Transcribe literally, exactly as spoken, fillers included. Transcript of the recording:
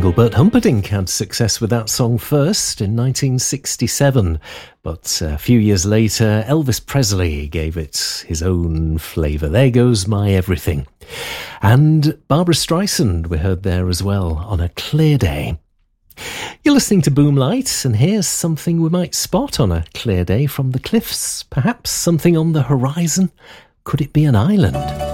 Engelbert Humperdinck had success with that song first in nineteen sixty-seven, but a few years later Elvis Presley gave it his own flavour. There Goes My Everything. And Barbra Streisand we heard there as well, On a Clear Day. You're listening to Boomlight, and here's something we might spot on a clear day from the Cliffs. Perhaps something on the horizon. Could it be an island?